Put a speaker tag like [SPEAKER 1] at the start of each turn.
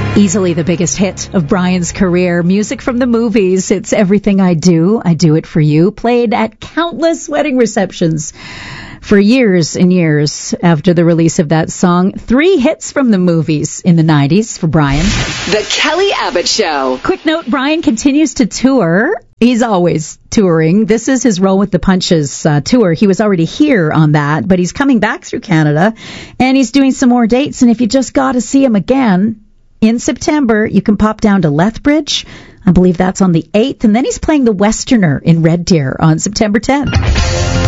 [SPEAKER 1] Easily the biggest hit of Brian's career. Music from the movies. It's Everything I Do It For You. Played at countless wedding receptions for years and years after the release of that song. 3 hits from the movies in the 90s for Brian.
[SPEAKER 2] The Kelly Abbott Show.
[SPEAKER 1] Quick note, Brian continues to tour. He's always touring. This is his Roll with the Punches tour. He was already here on that, but he's coming back through Canada, and he's doing some more dates. And if you just got to see him again in September, you can pop down to Lethbridge. I believe that's on the 8th. And then he's playing the Westerner in Red Deer on September 10th.